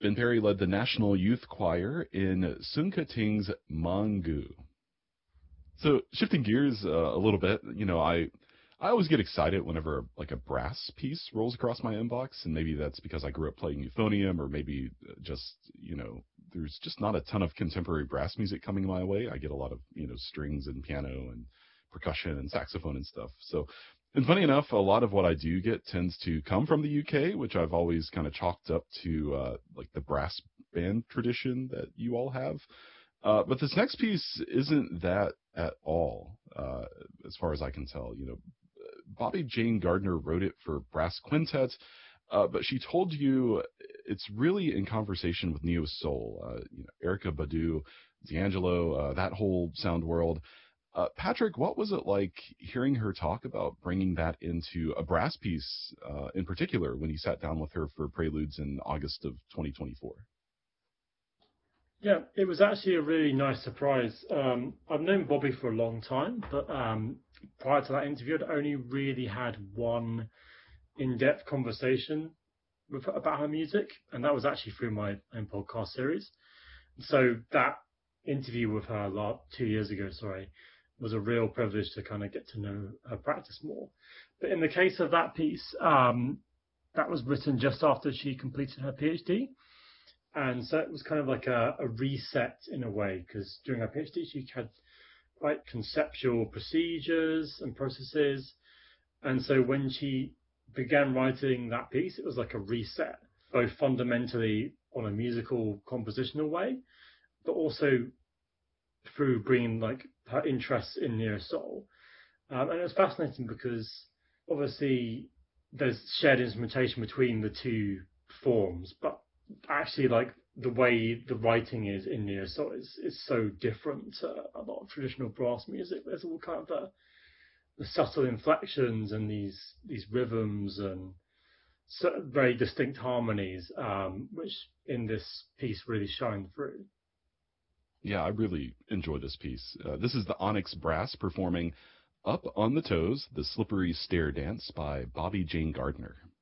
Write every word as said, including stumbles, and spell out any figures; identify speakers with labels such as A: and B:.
A: Ben Perry led the National Youth Choir in Sunkating's Mangu. So shifting gears uh, a little bit, you know, I I always get excited whenever like a brass piece rolls across my inbox, and maybe that's because I grew up playing euphonium, or maybe just, you know, there's just not a ton of contemporary brass music coming my way. I get a lot of, you know, strings and piano and percussion and saxophone and stuff. So, and funny enough, a lot of what I do get tends to come from the U K, which I've always kind of chalked up to uh, like the brass band tradition that you all have. Uh, but this next piece isn't that at all, uh, as far as I can tell. You know, Bobby Jane Gardner wrote it for brass quintet, uh, but she told you it's really in conversation with neo soul. Uh, you know, Erica Badu, D'Angelo, uh, that whole sound world. Uh, Patrick, what was it like hearing her talk about bringing that into a brass piece, uh, in particular, when you sat down with her for Preludes in August of twenty twenty-four?
B: Yeah, it was actually a really nice surprise. Um, I've known Bobby for a long time, but um, prior to that interview, I'd only really had one in-depth conversation with her about her music, and that was actually through my own podcast series. So that interview with her last, two years ago, sorry, was a real privilege to kind of get to know her practice more. But in the case of that piece, um, that was written just after she completed her PhD. And so it was kind of like a, a reset in a way, because during her PhD, she had quite conceptual procedures and processes. And so when she began writing that piece, it was like a reset, both fundamentally on a musical compositional way, but also through bringing like her interests in neo soul. Um, and it was fascinating because obviously there's shared instrumentation between the two forms, but actually like the way the writing is in neo soul is, is so different to a lot of traditional brass music. There's all kind of the, the subtle inflections and these these rhythms and so very distinct harmonies, um, which in this piece really shine through.
A: Yeah, I really enjoy this piece. Uh, this is the Onyx Brass performing Up on the Toes, the Slippery Stair Dance by Bobby Jane Gardner.